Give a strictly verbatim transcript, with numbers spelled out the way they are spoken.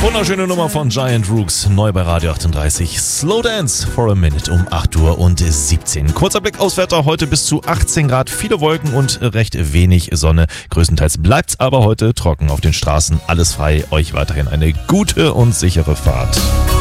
Wunderschöne Nummer von Giant Rooks, neu bei Radio achtunddreißig. Slow Dance for a Minute um acht Uhr siebzehn. Kurzer Blick aufs Wetter, heute bis zu achtzehn Grad, viele Wolken und recht wenig Sonne. Größtenteils bleibt's aber heute trocken auf den Straßen, alles frei. Euch weiterhin eine gute und sichere Fahrt.